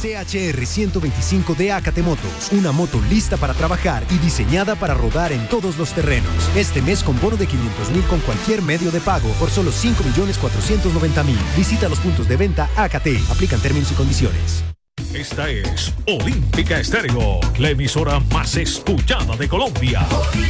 CHR 125 de Acate Motos, una moto lista para trabajar y diseñada para rodar en todos los terrenos. Este mes con bono de 500,000 con cualquier medio de pago por solo 5,490,000. Visita los puntos de venta Acate. Aplican términos y condiciones. Esta es Olímpica Estéreo, la emisora más escuchada de Colombia.